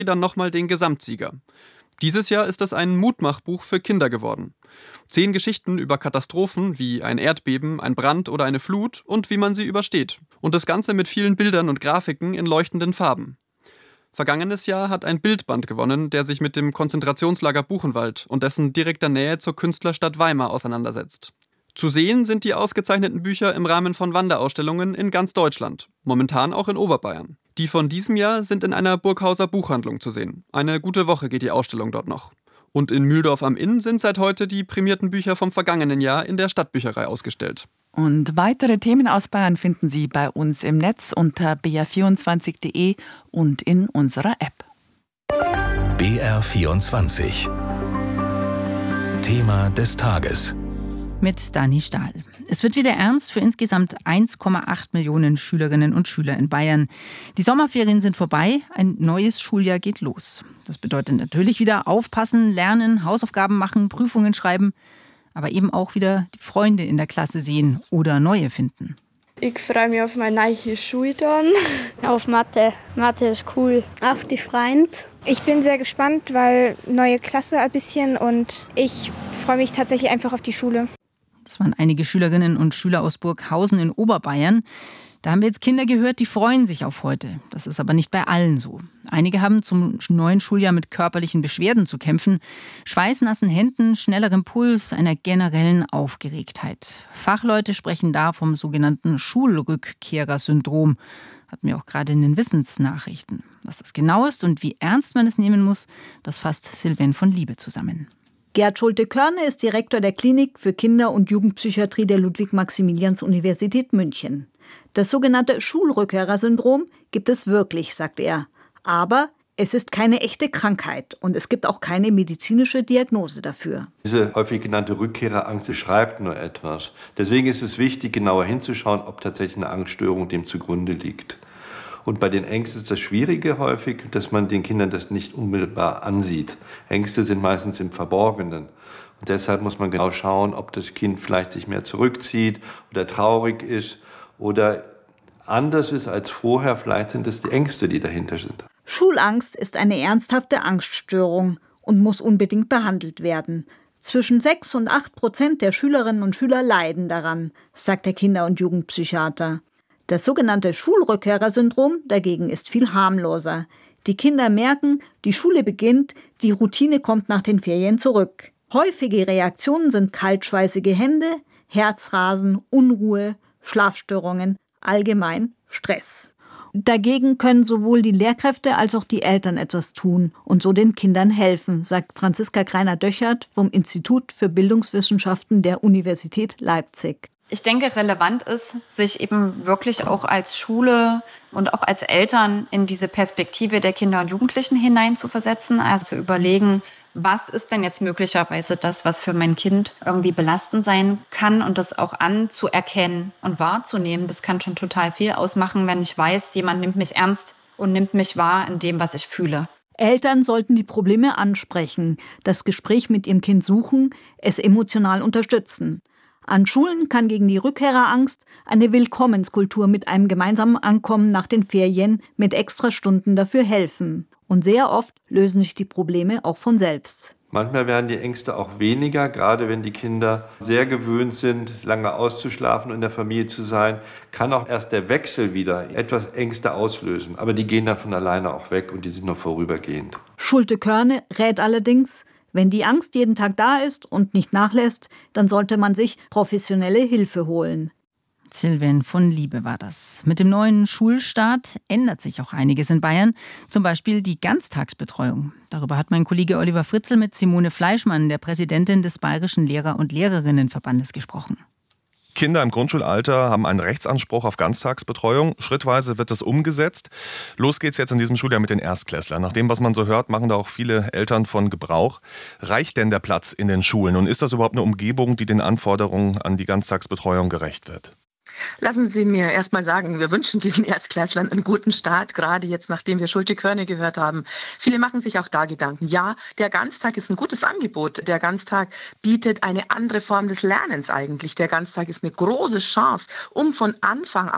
dann nochmal den Gesamtsieger. Dieses Jahr ist es ein Mutmachbuch für Kinder geworden. 10 Geschichten über Katastrophen wie ein Erdbeben, ein Brand oder eine Flut und wie man sie übersteht. Und das Ganze mit vielen Bildern und Grafiken in leuchtenden Farben. Vergangenes Jahr hat ein Bildband gewonnen, der sich mit dem Konzentrationslager Buchenwald und dessen direkter Nähe zur Künstlerstadt Weimar auseinandersetzt. Zu sehen sind die ausgezeichneten Bücher im Rahmen von Wanderausstellungen in ganz Deutschland, momentan auch in Oberbayern. Die von diesem Jahr sind in einer Burghauser Buchhandlung zu sehen. Eine gute Woche geht die Ausstellung dort noch. Und in Mühldorf am Inn sind seit heute die prämierten Bücher vom vergangenen Jahr in der Stadtbücherei ausgestellt. Und weitere Themen aus Bayern finden Sie bei uns im Netz unter br24.de und in unserer App. BR24 Thema des Tages mit Dani Stahl. Es wird wieder ernst für insgesamt 1,8 Millionen Schülerinnen und Schüler in Bayern. Die Sommerferien sind vorbei, ein neues Schuljahr geht los. Das bedeutet natürlich wieder aufpassen, lernen, Hausaufgaben machen, Prüfungen schreiben, aber eben auch wieder die Freunde in der Klasse sehen oder neue finden. Ich freue mich auf meine neue Schule dann. Auf Mathe. Mathe ist cool. Auf die Freunde. Ich bin sehr gespannt, weil neue Klasse ein bisschen und ich freue mich tatsächlich einfach auf die Schule. Das waren einige Schülerinnen und Schüler aus Burghausen in Oberbayern. Da haben wir jetzt Kinder gehört, die freuen sich auf heute. Das ist aber nicht bei allen so. Einige haben zum neuen Schuljahr mit körperlichen Beschwerden zu kämpfen. Schweißnassen Händen, schnellerem Puls, einer generellen Aufgeregtheit. Fachleute sprechen da vom sogenannten Schulrückkehrer-Syndrom. Hatten wir auch gerade in den Wissensnachrichten. Was das genau ist und wie ernst man es nehmen muss, das fasst Sylvain von Liebe zusammen. Gerd Schulte-Körne ist Direktor der Klinik für Kinder- und Jugendpsychiatrie der Ludwig-Maximilians-Universität München. Das sogenannte Schulrückkehrer-Syndrom gibt es wirklich, sagt er. Aber es ist keine echte Krankheit und es gibt auch keine medizinische Diagnose dafür. Diese häufig genannte Rückkehrerangst beschreibt nur etwas. Deswegen ist es wichtig, genauer hinzuschauen, ob tatsächlich eine Angststörung dem zugrunde liegt. Und bei den Ängsten ist das Schwierige häufig, dass man den Kindern das nicht unmittelbar ansieht. Ängste sind meistens im Verborgenen. Und deshalb muss man genau schauen, ob das Kind vielleicht sich mehr zurückzieht oder traurig ist oder anders ist als vorher. Vielleicht sind es die Ängste, die dahinter sind. Schulangst ist eine ernsthafte Angststörung und muss unbedingt behandelt werden. Zwischen 6 und 8% der Schülerinnen und Schüler leiden daran, sagt der Kinder- und Jugendpsychiater. Das sogenannte Schulrückkehrer-Syndrom dagegen ist viel harmloser. Die Kinder merken, die Schule beginnt, die Routine kommt nach den Ferien zurück. Häufige Reaktionen sind kaltschweißige Hände, Herzrasen, Unruhe, Schlafstörungen, allgemein Stress. Dagegen können sowohl die Lehrkräfte als auch die Eltern etwas tun und so den Kindern helfen, sagt Franziska Greiner-Döchert vom Institut für Bildungswissenschaften der Universität Leipzig. Ich denke, relevant ist, sich eben wirklich auch als Schule und auch als Eltern in diese Perspektive der Kinder und Jugendlichen hineinzuversetzen, also zu überlegen, was ist denn jetzt möglicherweise das, was für mein Kind irgendwie belastend sein kann und das auch anzuerkennen und wahrzunehmen. Das kann schon total viel ausmachen, wenn ich weiß, jemand nimmt mich ernst und nimmt mich wahr in dem, was ich fühle. Eltern sollten die Probleme ansprechen, das Gespräch mit ihrem Kind suchen, es emotional unterstützen. An Schulen kann gegen die Rückkehrerangst eine Willkommenskultur mit einem gemeinsamen Ankommen nach den Ferien mit Extrastunden dafür helfen. Und sehr oft lösen sich die Probleme auch von selbst. Manchmal werden die Ängste auch weniger, gerade wenn die Kinder sehr gewöhnt sind, lange auszuschlafen und in der Familie zu sein, kann auch erst der Wechsel wieder etwas Ängste auslösen. Aber die gehen dann von alleine auch weg und die sind nur vorübergehend. Schulte-Körne rät allerdings, wenn die Angst jeden Tag da ist und nicht nachlässt, dann sollte man sich professionelle Hilfe holen. Sylvain von Liebe war das. Mit dem neuen Schulstart ändert sich auch einiges in Bayern. Zum Beispiel die Ganztagsbetreuung. Darüber hat mein Kollege Oliver Fritzl mit Simone Fleischmann, der Präsidentin des Bayerischen Lehrer- und Lehrerinnenverbandes, gesprochen. Kinder im Grundschulalter haben einen Rechtsanspruch auf Ganztagsbetreuung. Schrittweise wird das umgesetzt. Los geht's jetzt in diesem Schuljahr mit den Erstklässlern. Nach dem, was man so hört, machen da auch viele Eltern von Gebrauch. Reicht denn der Platz in den Schulen? Und ist das überhaupt eine Umgebung, die den Anforderungen an die Ganztagsbetreuung gerecht wird? Lassen Sie mir erst mal sagen, wir wünschen diesen Erstklässlern einen guten Start, gerade jetzt, nachdem wir Schulte-Körne gehört haben. Viele machen sich auch da Gedanken. Ja, der Ganztag ist ein gutes Angebot. Der Ganztag bietet eine andere Form des Lernens eigentlich. Der Ganztag ist eine große Chance, um von Anfang an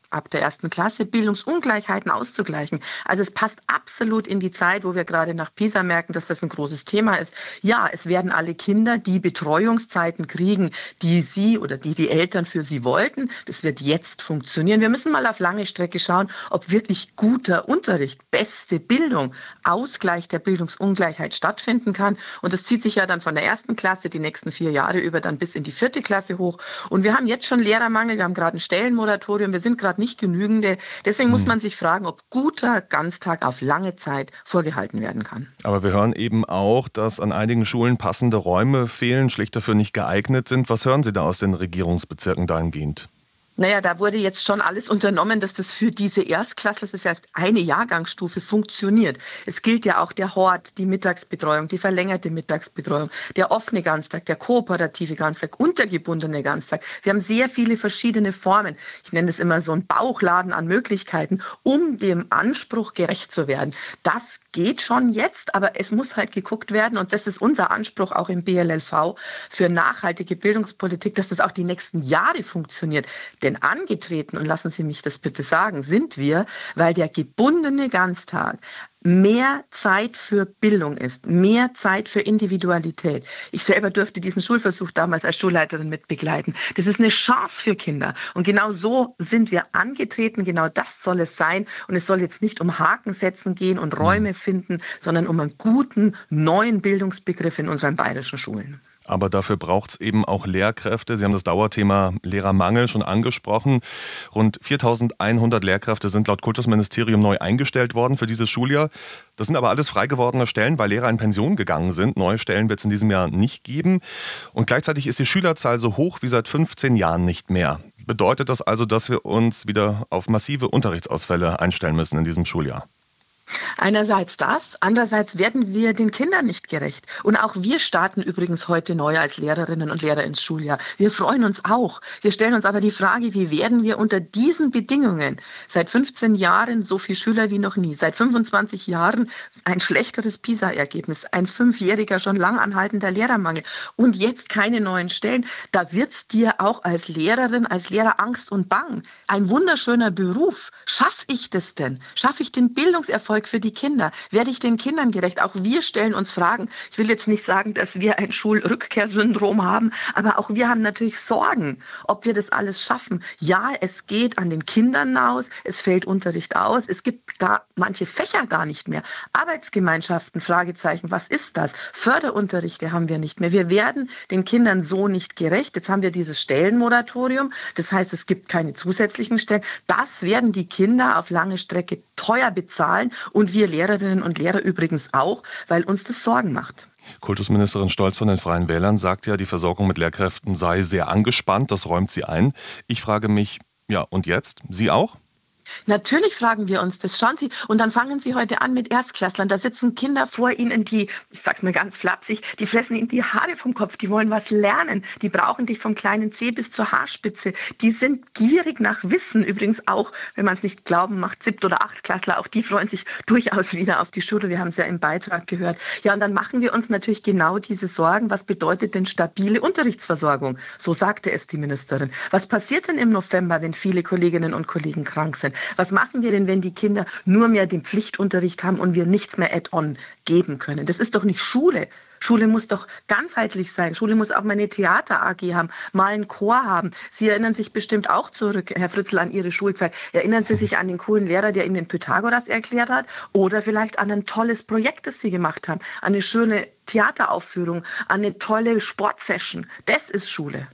ab der 1. Klasse Bildungsungleichheiten auszugleichen. Also es passt absolut in die Zeit, wo wir gerade nach PISA merken, dass das ein großes Thema ist. Ja, es werden alle Kinder die Betreuungszeiten kriegen, die sie oder die Eltern für sie wollten. Das wird jetzt funktionieren. Wir müssen mal auf lange Strecke schauen, ob wirklich guter Unterricht, beste Bildung, Ausgleich der Bildungsungleichheit stattfinden kann. Und das zieht sich ja dann von der 1. Klasse die nächsten 4 Jahre über dann bis in die 4. Klasse hoch. Und wir haben jetzt schon Lehrermangel, wir haben gerade ein Stellenmoratorium, wir sind gerade nicht genügende. Deswegen muss man sich fragen, ob guter Ganztag auf lange Zeit vorgehalten werden kann. Aber wir hören eben auch, dass an einigen Schulen passende Räume fehlen, schlicht dafür nicht geeignet sind. Was hören Sie da aus den Regierungsbezirken dahingehend? Naja, da wurde jetzt schon alles unternommen, dass das für diese Erstklässler, das ist ja erst eine Jahrgangsstufe, funktioniert. Es gilt ja auch der Hort, die Mittagsbetreuung, die verlängerte Mittagsbetreuung, der offene Ganztag, der kooperative Ganztag und der gebundene Ganztag. Wir haben sehr viele verschiedene Formen. Ich nenne das immer so einen Bauchladen an Möglichkeiten, um dem Anspruch gerecht zu werden. Das geht schon jetzt, aber es muss halt geguckt werden und das ist unser Anspruch auch im BLLV für nachhaltige Bildungspolitik, dass das auch die nächsten Jahre funktioniert. Denn angetreten, und lassen Sie mich das bitte sagen, sind wir, weil der gebundene Ganztag mehr Zeit für Bildung ist, mehr Zeit für Individualität. Ich selber durfte diesen Schulversuch damals als Schulleiterin mitbegleiten. Das ist eine Chance für Kinder. Und genau so sind wir angetreten, genau das soll es sein. Und es soll jetzt nicht um Haken setzen gehen und Räume finden, sondern um einen guten, neuen Bildungsbegriff in unseren bayerischen Schulen. Aber dafür braucht es eben auch Lehrkräfte. Sie haben das Dauerthema Lehrermangel schon angesprochen. Rund 4.100 Lehrkräfte sind laut Kultusministerium neu eingestellt worden für dieses Schuljahr. Das sind aber alles frei gewordene Stellen, weil Lehrer in Pension gegangen sind. Neue Stellen wird es in diesem Jahr nicht geben. Und gleichzeitig ist die Schülerzahl so hoch wie seit 15 Jahren nicht mehr. Bedeutet das also, dass wir uns wieder auf massive Unterrichtsausfälle einstellen müssen in diesem Schuljahr? Einerseits das, andererseits werden wir den Kindern nicht gerecht. Und auch wir starten übrigens heute neu als Lehrerinnen und Lehrer ins Schuljahr. Wir freuen uns auch. Wir stellen uns aber die Frage, wie werden wir unter diesen Bedingungen seit 15 Jahren so viele Schüler wie noch nie, seit 25 Jahren ein schlechteres PISA-Ergebnis, ein 5-jähriger, schon lang anhaltender Lehrermangel und jetzt keine neuen Stellen. Da wird es dir auch als Lehrerin, als Lehrer Angst und Bang. Ein wunderschöner Beruf. Schaffe ich das denn? Schaffe ich den Bildungserfolg für die Kinder? Werde ich den Kindern gerecht? Auch wir stellen uns Fragen. Ich will jetzt nicht sagen, dass wir ein Schulrückkehrsyndrom haben, aber auch wir haben natürlich Sorgen, ob wir das alles schaffen. Ja, es geht an den Kindern aus, es fällt Unterricht aus, es gibt gar manche Fächer gar nicht mehr. Arbeitsgemeinschaften, Fragezeichen, was ist das? Förderunterrichte haben wir nicht mehr. Wir werden den Kindern so nicht gerecht. Jetzt haben wir dieses Stellenmoratorium, das heißt, es gibt keine zusätzlichen Stellen. Das werden die Kinder auf lange Strecke teuer bezahlen und wir Lehrerinnen und Lehrer übrigens auch, weil uns das Sorgen macht. Kultusministerin Stolz von den Freien Wählern sagt ja, die Versorgung mit Lehrkräften sei sehr angespannt, das räumt sie ein. Ich frage mich, ja und jetzt? Sie auch? Natürlich fragen wir uns das. Schauen Sie, und dann fangen Sie heute an mit Erstklässlern. Da sitzen Kinder vor Ihnen, die, ich sag's mal ganz flapsig, die fressen Ihnen die Haare vom Kopf, die wollen was lernen. Die brauchen dich vom kleinen Zeh bis zur Haarspitze. Die sind gierig nach Wissen. Übrigens auch, wenn man es nicht glauben macht, 7. oder 8. Klässler, auch die freuen sich durchaus wieder auf die Schule. Wir haben es ja im Beitrag gehört. Ja, und dann machen wir uns natürlich genau diese Sorgen. Was bedeutet denn stabile Unterrichtsversorgung? So sagte es die Ministerin. Was passiert denn im November, wenn viele Kolleginnen und Kollegen krank sind? Was machen wir denn, wenn die Kinder nur mehr den Pflichtunterricht haben und wir nichts mehr add-on geben können? Das ist doch nicht Schule. Schule muss doch ganzheitlich sein. Schule muss auch mal eine Theater-AG haben, mal einen Chor haben. Sie erinnern sich bestimmt auch zurück, Herr Fritzl, an Ihre Schulzeit. Erinnern Sie sich an den coolen Lehrer, der Ihnen den Pythagoras erklärt hat? Oder vielleicht an ein tolles Projekt, das Sie gemacht haben? An eine schöne Theateraufführung, an eine tolle Sportsession. Das ist Schule.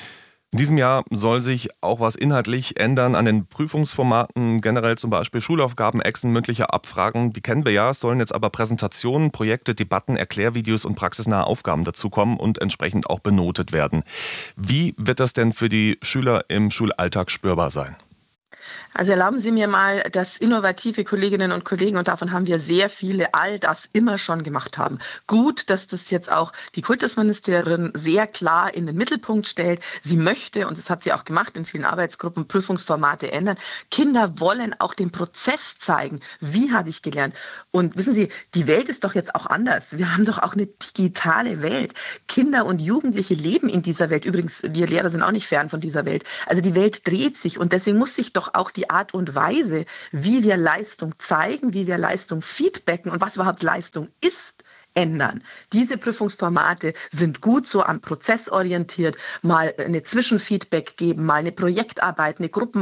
In diesem Jahr soll sich auch was inhaltlich ändern an den Prüfungsformaten, generell zum Beispiel Schulaufgaben, Exen, mündliche Abfragen. Die kennen wir ja, es sollen jetzt aber Präsentationen, Projekte, Debatten, Erklärvideos und praxisnahe Aufgaben dazukommen und entsprechend auch benotet werden. Wie wird das denn für die Schüler im Schulalltag spürbar sein? Also erlauben Sie mir mal, dass innovative Kolleginnen und Kollegen, und davon haben wir sehr viele, all das immer schon gemacht haben. Gut, dass das jetzt auch die Kultusministerin sehr klar in den Mittelpunkt stellt. Sie möchte, und das hat sie auch gemacht in vielen Arbeitsgruppen, Prüfungsformate ändern. Kinder wollen auch den Prozess zeigen. Wie habe ich gelernt? Und wissen Sie, die Welt ist doch jetzt auch anders. Wir haben doch auch eine digitale Welt. Kinder und Jugendliche leben in dieser Welt. Übrigens, wir Lehrer sind auch nicht fern von dieser Welt. Also die Welt dreht sich und deswegen muss sich doch doch auch die Art und Weise, wie wir Leistung zeigen, wie wir Leistung feedbacken und was überhaupt Leistung ist, ändern. Diese Prüfungsformate sind gut so am Prozess orientiert, mal eine Zwischenfeedback geben, mal eine Projektarbeit, eine Gruppen